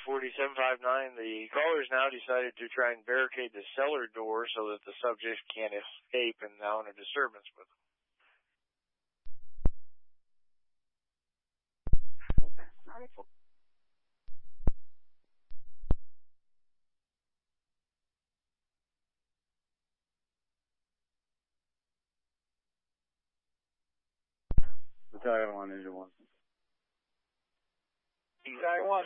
4759. The callers now decided to try and barricade the cellar door so that the subject can't escape and now in a disturbance with them. Battalion 1, Engine 1. Battalion 1.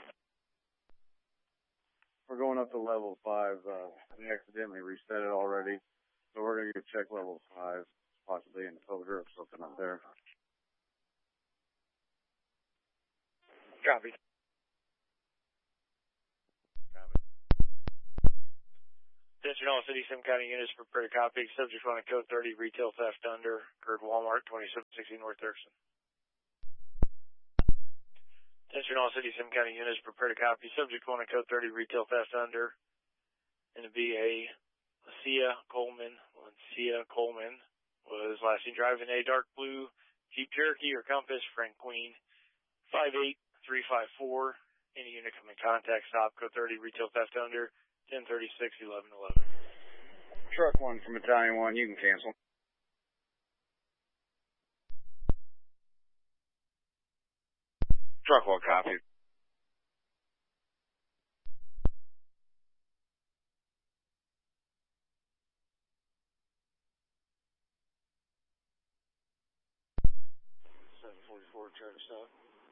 We're going up to level 5. We accidentally reset it already, so we're going to go check level 5, possibly encoder or something up there. Copy. Attention all City, Sim County units, prepare to copy. Subject on code 30, retail theft under, occurred Walmart, 2760 North Thurston. Attention all City, Sim County units, prepare to copy. Subject on code 30, retail theft under, and to be a Lancia Coleman. Was last seen driving a dark blue Jeep Cherokee or Compass, Frank Queen, 58354. Any unit come in contact, stop, code 30, retail theft under, 1036-1111. Truck 1 from Battalion 1, you can cancel. Truck 1, copy. Try to stop.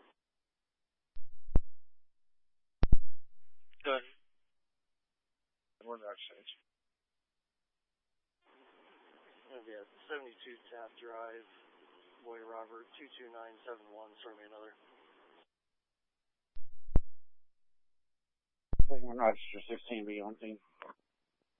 Done. We're not safe. Gonna be at 72 Taft Drive, Boy Robert, 22971, serve me another. Rochester 16, be on scene.